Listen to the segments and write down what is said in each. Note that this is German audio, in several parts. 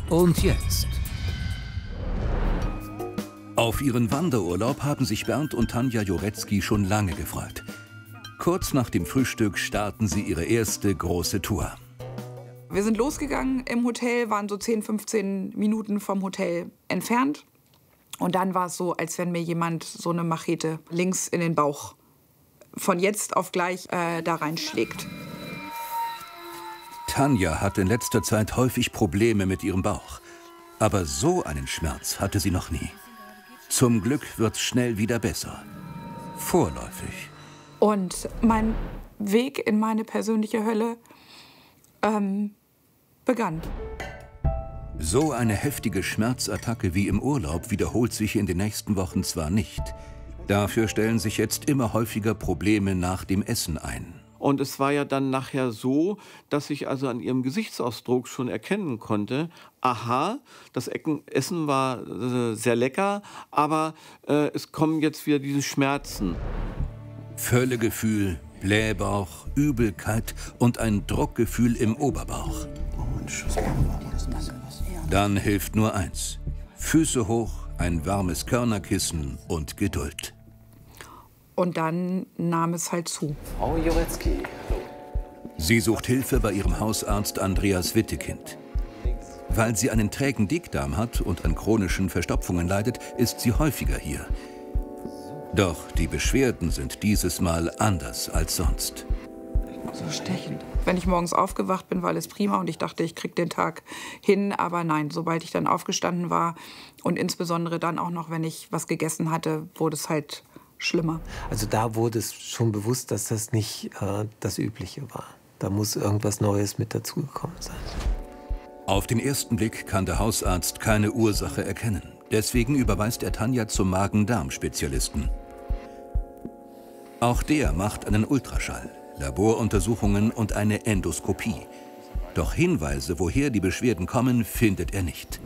Und jetzt? Auf ihren Wanderurlaub haben sich Bernd und Tanja Joretzky schon lange gefreut. Kurz nach dem Frühstück starten sie ihre erste große Tour. Wir sind losgegangen im Hotel, waren so 10, 15 Minuten vom Hotel entfernt. Und dann war es so, als wenn mir jemand so eine Machete links in den Bauch von jetzt auf gleich da reinschlägt. Tanja hat in letzter Zeit häufig Probleme mit ihrem Bauch. Aber so einen Schmerz hatte sie noch nie. Zum Glück wird's schnell wieder besser. Vorläufig. Und mein Weg in meine persönliche Hölle begann. So eine heftige Schmerzattacke wie im Urlaub wiederholt sich in den nächsten Wochen zwar nicht. Dafür stellen sich jetzt immer häufiger Probleme nach dem Essen ein. Und es war ja dann nachher so, dass ich also an ihrem Gesichtsausdruck schon erkennen konnte, aha, das Essen war sehr lecker, aber es kommen jetzt wieder diese Schmerzen. Völlegefühl, Blähbauch, Übelkeit und ein Druckgefühl im Oberbauch. Dann hilft nur eins: Füße hoch, ein warmes Körnerkissen und Geduld. Und dann nahm es halt zu. Frau Joretzky. Sie sucht Hilfe bei ihrem Hausarzt Andreas Wittekind. Weil sie einen trägen Dickdarm hat und an chronischen Verstopfungen leidet, ist sie häufiger hier. Doch die Beschwerden sind dieses Mal anders als sonst. So stechend. Wenn ich morgens aufgewacht bin, war alles prima und ich dachte, ich krieg den Tag hin. Aber nein, sobald ich dann aufgestanden war und insbesondere dann auch noch, wenn ich was gegessen hatte, wurde es halt schlimmer. Also da wurde es schon bewusst, dass das nicht das Übliche war. Da muss irgendwas Neues mit dazugekommen sein. Auf den ersten Blick kann der Hausarzt keine Ursache erkennen. Deswegen überweist er Tanja zum Magen-Darm-Spezialisten. Auch der macht einen Ultraschall, Laboruntersuchungen und eine Endoskopie. Doch Hinweise, woher die Beschwerden kommen, findet er nicht.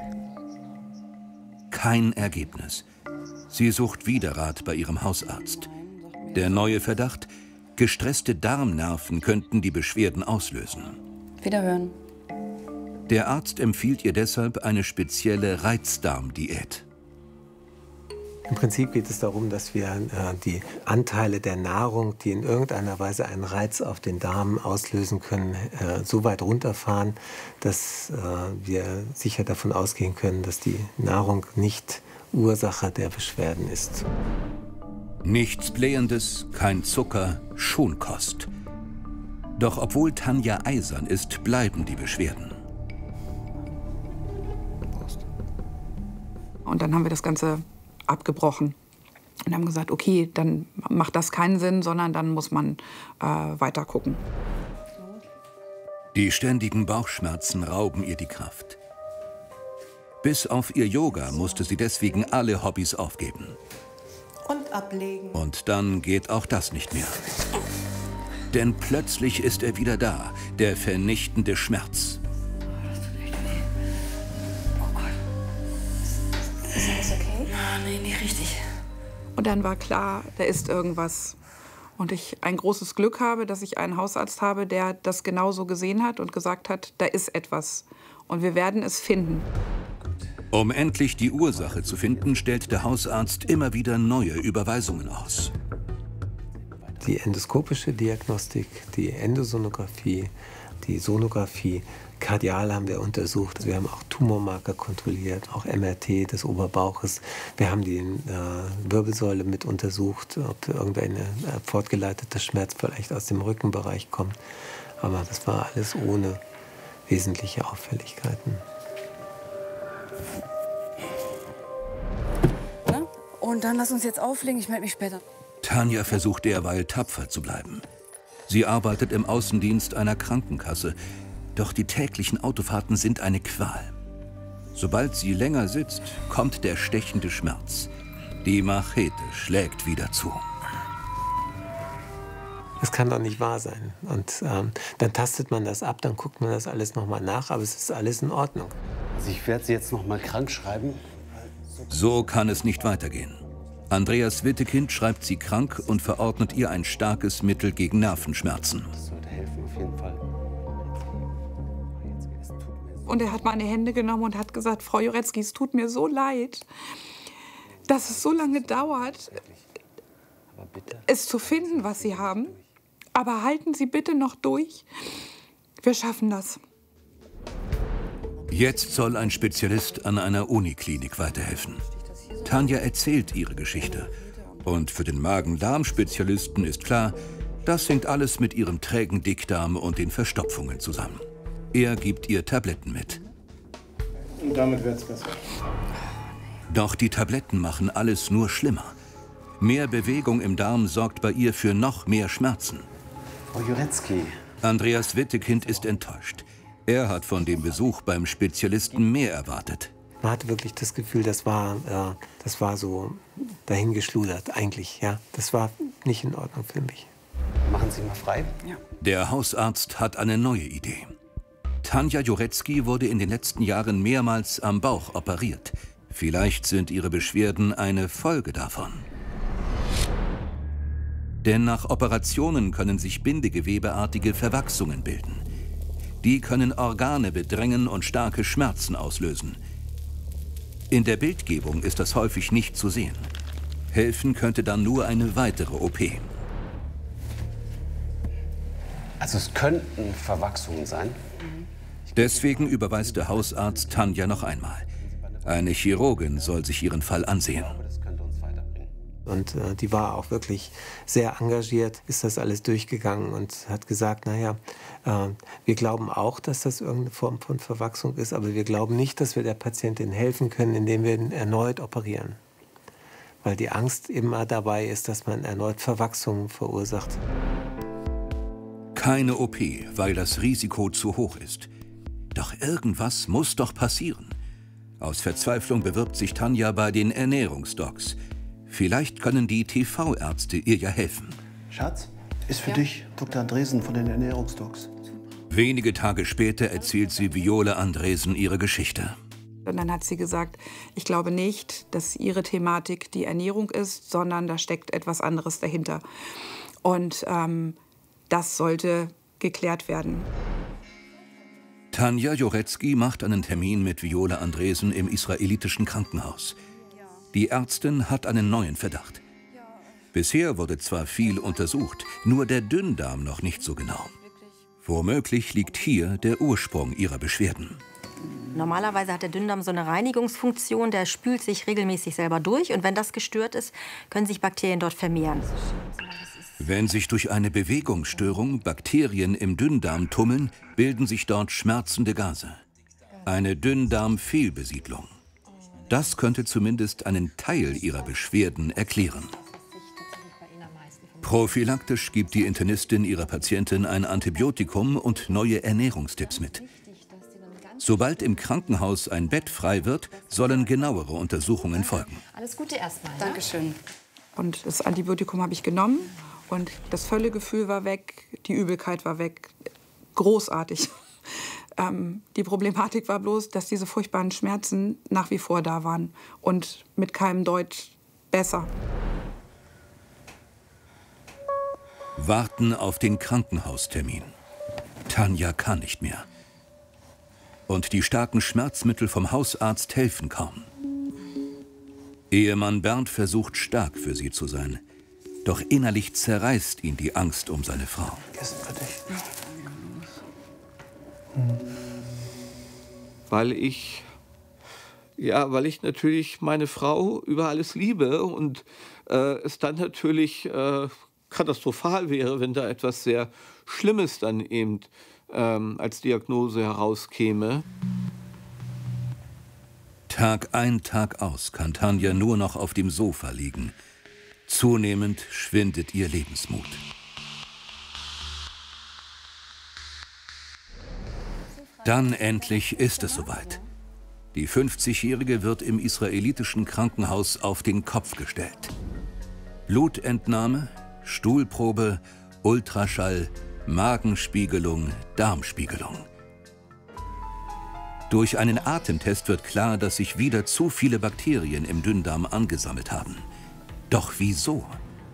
Kein Ergebnis. Sie sucht wieder Rat bei ihrem Hausarzt. Der neue Verdacht: gestresste Darmnerven könnten die Beschwerden auslösen. Wiederhören. Der Arzt empfiehlt ihr deshalb eine spezielle Reizdarmdiät. Im Prinzip geht es darum, dass wir die Anteile der Nahrung, die in irgendeiner Weise einen Reiz auf den Darm auslösen können, so weit runterfahren, dass wir sicher davon ausgehen können, dass die Nahrung nicht Ursache der Beschwerden ist. Nichts Blähendes, kein Zucker, Schonkost. Doch obwohl Tanja eisern ist, bleiben die Beschwerden. Und dann haben wir das Ganze abgebrochen und haben gesagt, okay, dann macht das keinen Sinn, sondern dann muss man weiter gucken. Die ständigen Bauchschmerzen rauben ihr die Kraft. Bis auf ihr Yoga musste sie deswegen alle Hobbys aufgeben. Und ablegen. Und dann geht auch das nicht mehr. Denn plötzlich ist er wieder da, der vernichtende Schmerz. Ist alles okay? Nee, nicht richtig. Und dann war klar, da ist irgendwas. Und ich ein großes Glück habe, dass ich einen Hausarzt habe, der das genauso gesehen hat und gesagt hat, da ist etwas. Und wir werden es finden. Um endlich die Ursache zu finden, stellt der Hausarzt immer wieder neue Überweisungen aus. Die endoskopische Diagnostik, die Endosonographie, die Sonographie, kardial haben wir untersucht. Wir haben auch Tumormarker kontrolliert, auch MRT des Oberbauches. Wir haben die Wirbelsäule mit untersucht, ob irgendein fortgeleiteter Schmerz vielleicht aus dem Rückenbereich kommt. Aber das war alles ohne wesentliche Auffälligkeiten. Und dann lass uns jetzt auflegen, ich melde mich später. Tanja versucht derweil tapfer zu bleiben. Sie arbeitet im Außendienst einer Krankenkasse. Doch die täglichen Autofahrten sind eine Qual. Sobald sie länger sitzt, kommt der stechende Schmerz. Die Machete schlägt wieder zu. Das kann doch nicht wahr sein. Und dann tastet man das ab, dann guckt man das alles nochmal nach, aber es ist alles in Ordnung. Also ich werde Sie jetzt noch mal krank schreiben. So kann es nicht weitergehen. Andreas Wittekind schreibt sie krank und verordnet ihr ein starkes Mittel gegen Nervenschmerzen. Das sollte helfen, auf jeden Fall. und er hat meine Hände genommen und hat gesagt, Frau Jurecki, es tut mir so leid, dass es so lange dauert, es zu finden, was Sie haben. Aber halten Sie bitte noch durch. Wir schaffen das. Jetzt soll ein Spezialist an einer Uniklinik weiterhelfen. Tanja erzählt ihre Geschichte. Und für den Magen-Darm-Spezialisten ist klar, das hängt alles mit ihrem trägen Dickdarm und den Verstopfungen zusammen. Er gibt ihr Tabletten mit. Und damit wird's besser. Doch die Tabletten machen alles nur schlimmer. Mehr Bewegung im Darm sorgt bei ihr für noch mehr Schmerzen. Frau Jurecki. Andreas Wittekind ist enttäuscht. Er hat von dem Besuch beim Spezialisten mehr erwartet. Man hatte wirklich das Gefühl, das war so dahingeschludert eigentlich. Ja. Das war nicht in Ordnung für mich. Machen Sie mal frei. Ja. Der Hausarzt hat eine neue Idee. Tanja Jurecki wurde in den letzten Jahren mehrmals am Bauch operiert. Vielleicht sind ihre Beschwerden eine Folge davon. Denn nach Operationen können sich bindegewebeartige Verwachsungen bilden. Die können Organe bedrängen und starke Schmerzen auslösen. In der Bildgebung ist das häufig nicht zu sehen. Helfen könnte dann nur eine weitere OP. Also es könnten Verwachsungen sein. Deswegen überweist der Hausarzt Tanja noch einmal. Eine Chirurgin soll sich ihren Fall ansehen. Und die war auch wirklich sehr engagiert, ist das alles durchgegangen und hat gesagt, naja, wir glauben auch, dass das irgendeine Form von Verwachsung ist, aber wir glauben nicht, dass wir der Patientin helfen können, indem wir ihn erneut operieren. Weil die Angst immer dabei ist, dass man erneut Verwachsungen verursacht. Keine OP, weil das Risiko zu hoch ist. Doch irgendwas muss doch passieren. Aus Verzweiflung bewirbt sich Tanja bei den Ernährungsdocs. Vielleicht können die TV-Ärzte ihr ja helfen. Schatz, ist für dich Dr. Andresen von den Ernährungsdocs. Wenige Tage später erzählt sie Viola Andresen ihre Geschichte. Und dann hat sie gesagt, ich glaube nicht, dass ihre Thematik die Ernährung ist, sondern da steckt etwas anderes dahinter. Und das sollte geklärt werden. Tanja Jurecki macht einen Termin mit Viola Andresen im israelitischen Krankenhaus. Die Ärztin hat einen neuen Verdacht. Bisher wurde zwar viel untersucht, nur der Dünndarm noch nicht so genau. Womöglich liegt hier der Ursprung ihrer Beschwerden. Normalerweise hat der Dünndarm so eine Reinigungsfunktion, der spült sich regelmäßig selber durch. Und wenn das gestört ist, können sich Bakterien dort vermehren. Wenn sich durch eine Bewegungsstörung Bakterien im Dünndarm tummeln, bilden sich dort schmerzende Gase. Eine Dünndarmfehlbesiedlung. Das könnte zumindest einen Teil ihrer Beschwerden erklären. Prophylaktisch gibt die Internistin ihrer Patientin ein Antibiotikum und neue Ernährungstipps mit. Sobald im Krankenhaus ein Bett frei wird, sollen genauere Untersuchungen folgen. Alles Gute erstmal. Dankeschön. Und das Antibiotikum habe ich genommen und das Völlegefühl war weg, die Übelkeit war weg. Großartig. Die Problematik war bloß, dass diese furchtbaren Schmerzen nach wie vor da waren und mit keinem Deut besser. Warten auf den Krankenhaustermin. Tanja kann nicht mehr. Und die starken Schmerzmittel vom Hausarzt helfen kaum. Ehemann Bernd versucht stark für sie zu sein. Doch innerlich zerreißt ihn die Angst um seine Frau. Essen für dich. Weil ich natürlich meine Frau über alles liebe und es dann natürlich katastrophal wäre, wenn da etwas sehr Schlimmes dann eben als Diagnose herauskäme. Tag ein, Tag aus kann Tanja nur noch auf dem Sofa liegen. Zunehmend schwindet ihr Lebensmut. Dann endlich ist es soweit. Die 50-Jährige wird im israelitischen Krankenhaus auf den Kopf gestellt. Blutentnahme, Stuhlprobe, Ultraschall, Magenspiegelung, Darmspiegelung. Durch einen Atemtest wird klar, dass sich wieder zu viele Bakterien im Dünndarm angesammelt haben. Doch wieso?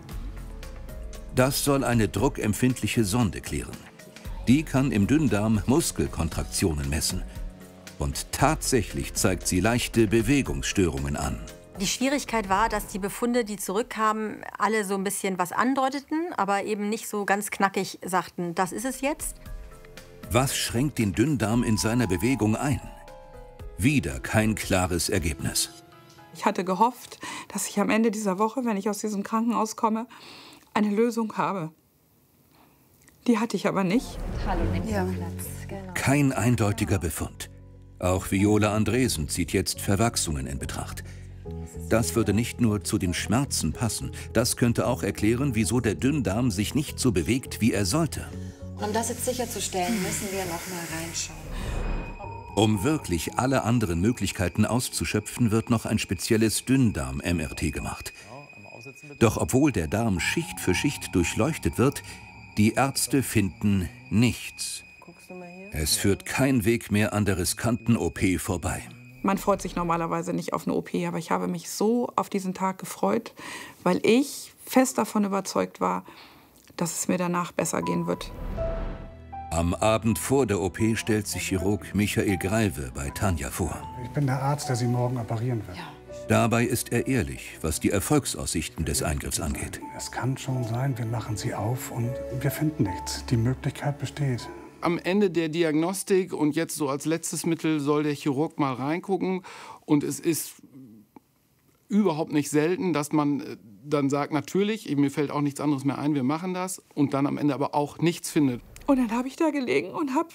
Das soll eine druckempfindliche Sonde klären. Die kann im Dünndarm Muskelkontraktionen messen. Und tatsächlich zeigt sie leichte Bewegungsstörungen an. Die Schwierigkeit war, dass die Befunde, die zurückkamen, alle so ein bisschen was andeuteten, aber eben nicht so ganz knackig sagten, das ist es jetzt. Was schränkt den Dünndarm in seiner Bewegung ein? Wieder kein klares Ergebnis. Ich hatte gehofft, dass ich am Ende dieser Woche, wenn ich aus diesem Krankenhaus komme, eine Lösung habe. Die hatte ich aber nicht. Hallo, ja. Genau. Kein eindeutiger Befund. Auch Viola Andresen zieht jetzt Verwachsungen in Betracht. Das würde nicht nur zu den Schmerzen passen, das könnte auch erklären, wieso der Dünndarm sich nicht so bewegt, wie er sollte. Um das jetzt sicherzustellen, müssen wir noch mal reinschauen. Um wirklich alle anderen Möglichkeiten auszuschöpfen, wird noch ein spezielles Dünndarm-MRT gemacht. Doch obwohl der Darm Schicht für Schicht durchleuchtet wird, die Ärzte finden nichts. Es führt kein Weg mehr an der riskanten OP vorbei. Man freut sich normalerweise nicht auf eine OP, aber ich habe mich so auf diesen Tag gefreut, weil ich fest davon überzeugt war, dass es mir danach besser gehen wird. Am Abend vor der OP stellt sich Chirurg Michael Greive bei Tanja vor. Ich bin der Arzt, der Sie morgen operieren wird. Ja. Dabei ist er ehrlich, was die Erfolgsaussichten des Eingriffs angeht. Es kann schon sein, wir machen Sie auf und wir finden nichts. Die Möglichkeit besteht. Am Ende der Diagnostik und jetzt so als letztes Mittel soll der Chirurg mal reingucken. Und es ist überhaupt nicht selten, dass man dann sagt, natürlich, mir fällt auch nichts anderes mehr ein, wir machen das. Und dann am Ende aber auch nichts findet. Und dann habe ich da gelegen und habe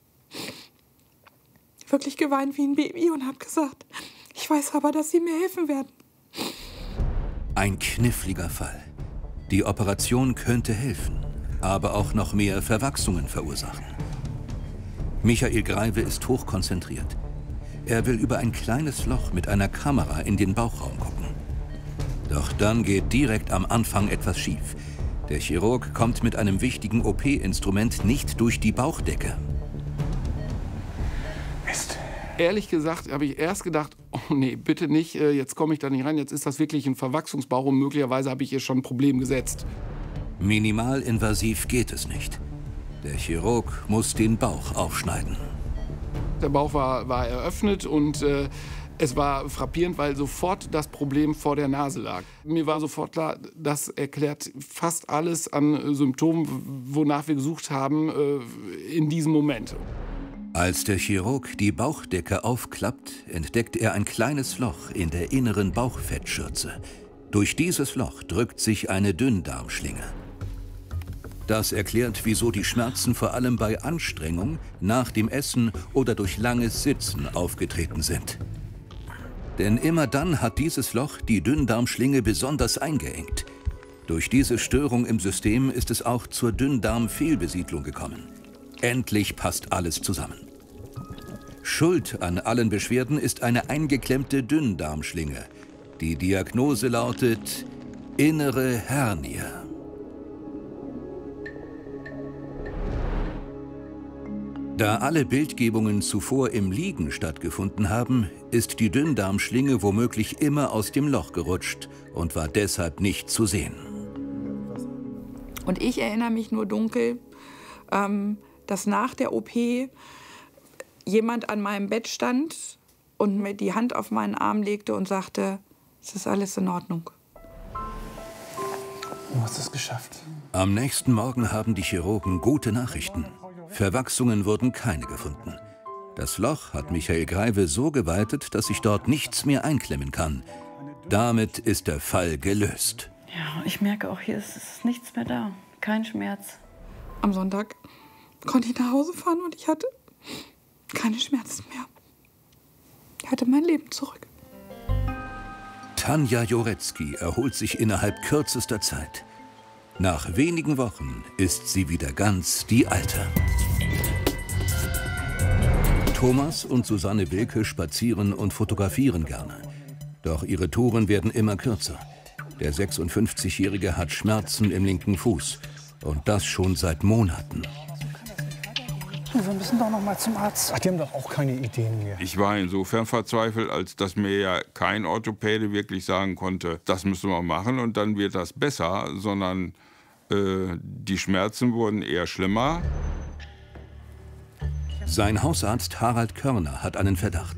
wirklich geweint wie ein Baby und habe gesagt, ich weiß aber, dass Sie mir helfen werden. Ein kniffliger Fall. Die Operation könnte helfen, aber auch noch mehr Verwachsungen verursachen. Michael Greive ist hochkonzentriert. Er will über ein kleines Loch mit einer Kamera in den Bauchraum gucken. Doch dann geht direkt am Anfang etwas schief. Der Chirurg kommt mit einem wichtigen OP-Instrument nicht durch die Bauchdecke. Mist. Ehrlich gesagt habe ich erst gedacht, oh nee, bitte nicht, jetzt komme ich da nicht rein, jetzt ist das wirklich ein Verwachsungsbauch und möglicherweise habe ich hier schon ein Problem gesetzt. Minimalinvasiv geht es nicht. Der Chirurg muss den Bauch aufschneiden. Der Bauch war eröffnet und es war frappierend, weil sofort das Problem vor der Nase lag. Mir war sofort klar, das erklärt fast alles an Symptomen, wonach wir gesucht haben in diesem Moment. Als der Chirurg die Bauchdecke aufklappt, entdeckt er ein kleines Loch in der inneren Bauchfettschürze. Durch dieses Loch drückt sich eine Dünndarmschlinge. Das erklärt, wieso die Schmerzen vor allem bei Anstrengung, nach dem Essen oder durch langes Sitzen aufgetreten sind. Denn immer dann hat dieses Loch die Dünndarmschlinge besonders eingeengt. Durch diese Störung im System ist es auch zur Dünndarmfehlbesiedlung gekommen. Endlich passt alles zusammen. Schuld an allen Beschwerden ist eine eingeklemmte Dünndarmschlinge. Die Diagnose lautet innere Hernie. Da alle Bildgebungen zuvor im Liegen stattgefunden haben, ist die Dünndarmschlinge womöglich immer aus dem Loch gerutscht und war deshalb nicht zu sehen. Und ich erinnere mich nur dunkel, dass nach der OP jemand an meinem Bett stand und mir die Hand auf meinen Arm legte und sagte, es ist alles in Ordnung. Du hast es geschafft. Am nächsten Morgen haben die Chirurgen gute Nachrichten. Verwachsungen wurden keine gefunden. Das Loch hat Michael Greive so geweitet, dass sich dort nichts mehr einklemmen kann. Damit ist der Fall gelöst. Ja, ich merke auch, hier ist nichts mehr da. Kein Schmerz. Am Sonntag konnte ich nach Hause fahren und ich hatte keine Schmerzen mehr. Ich hatte mein Leben zurück. Tanja Joretzki erholt sich innerhalb kürzester Zeit. Nach wenigen Wochen ist sie wieder ganz die Alte. Thomas und Susanne Wilke spazieren und fotografieren gerne. Doch ihre Touren werden immer kürzer. Der 56-Jährige hat Schmerzen im linken Fuß. Und das schon seit Monaten. Wir müssen doch noch mal zum Arzt. Ach, die haben doch auch keine Ideen mehr. Ich war insofern verzweifelt, als dass mir ja kein Orthopäde wirklich sagen konnte, das müssen wir machen und dann wird das besser, sondern die Schmerzen wurden eher schlimmer. Sein Hausarzt Harald Körner hat einen Verdacht.